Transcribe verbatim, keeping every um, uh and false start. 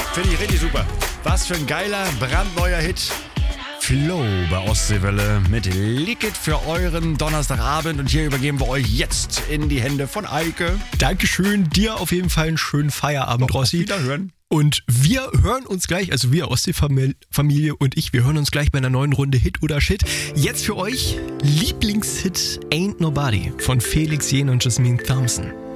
Finde ich richtig super. Was für ein geiler, brandneuer Hit. Flow bei Ostseewelle mit Liquid für euren Donnerstagabend. Und hier übergeben wir euch jetzt in die Hände von Eike. Dankeschön, dir auf jeden Fall einen schönen Feierabend, Doch, Rossi. Wiederhören. Und wir hören uns gleich, also wir Ostsee-Familie und ich, wir hören uns gleich bei einer neuen Runde Hit oder Shit. Jetzt für euch Lieblingshit Ain't Nobody von Felix Jähn und Jasmine Thompson.